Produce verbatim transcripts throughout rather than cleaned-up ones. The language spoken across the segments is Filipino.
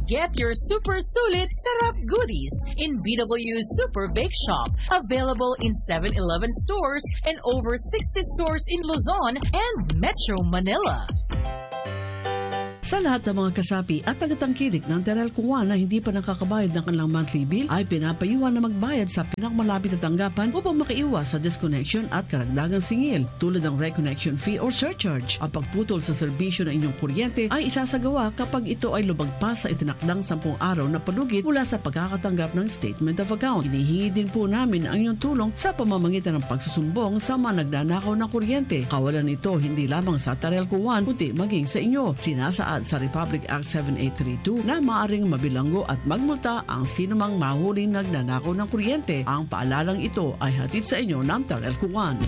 Get your super sulit sarap goodies in B W Super Bake Shop. Available in seven eleven stores and over sixty stores in Luzon and Metro Manila. Sa lahat ng mga kasapi at tagatangkilik ng Teralco One na hindi pa nakakabayad ng kanilang monthly bill ay pinapayuhan na magbayad sa pinakamalapit na tanggapan upang makaiwas sa disconnection at karagdagang singil tulad ng reconnection fee or surcharge. Ang pagputol sa serbisyo ng inyong kuryente ay isasagawa kapag ito ay lumagpas sa itinakdang sampung araw na palugit mula sa pagkakatanggap ng statement of account. Hinihingi din po namin ang inyong tulong sa pamamagitan ng pagsusumbong sa mga nagnanakaw ng kuryente. Kawalan ito hindi lamang sa Teralco One kundi maging sa inyo. Sinasaad sa Republic Act seven eight three two na maaring mabilanggo at magmulta ang sinumang mahuling nagnanakaw ng kuryente. Ang paalalang ito ay hatid sa inyo ng Teralco One.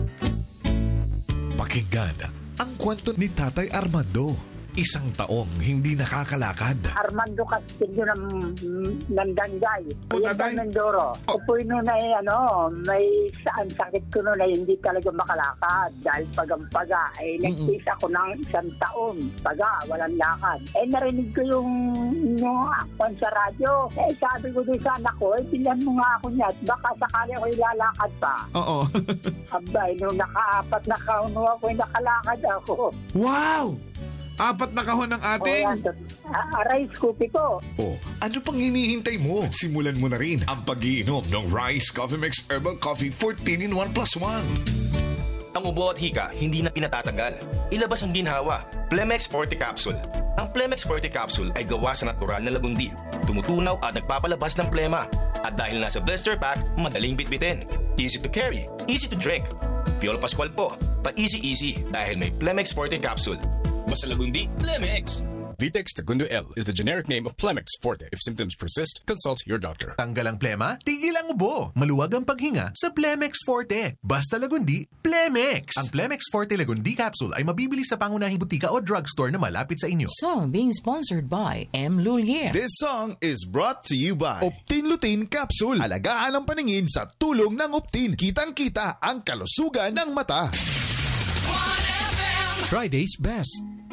Pakinggan ang kwento ni Tatay Armando. Isang taong hindi nakakalakad. Armando Castillo ng, ng Dangay. O, Tatay? Ng Mindoro. Oh. Ako po noon ay ano, may saan sakit ko noon ay hindi talaga makalakad. Dahil pagampaga, eh, nag-face ako ng isang taon. Paga, walang lakad. Eh, narinig ko yung, yung akon sa radyo. Eh, sabi ko doon sa anak ko, eh, bilhan mo nga ako niya. Baka sakali ako ilalakad pa. Oo. Abay, nung nakaapat na kauno ako, nakalakad ako. Wow! Apat na kahon ng ating... Oh, rice cookie po. Oh, ano pang hinihintay mo? Simulan mo na rin ang pag-iinom ng Rice Coffee Mix Herbal Coffee fourteen in one plus one. Ang ubo at hika, hindi na pinatatanggal. Ilabas ang ginhawa. Plemex Forte Capsule. Ang Plemex Forte Capsule ay gawa sa natural na lagundi. Tumutunaw at nagpapalabas ng plema. At dahil nasa blister pack, madaling bitbitin. Easy to carry, easy to drink. Piolo Pascual po, pa-easy-easy dahil may Plemex Forte Capsule. Basta lagundi, Plemex! Vitex Segundo L is the generic name of Plemex Forte. If symptoms persist, consult your doctor. Tanggal ang plema, tigil ang ubo. Maluwag ang paghinga sa Plemex Forte. Basta lagundi, Plemex! Ang Plemex Forte Lagundi Capsule ay mabibili sa pangunahing butika o drugstore na malapit sa inyo. Song being sponsored by M. Lulier. This song is brought to you by Optin Lutein Capsule. Alagaan ang paningin sa tulong ng Optin. Kitang-kita ang kalusugan ng mata. Friday's Best.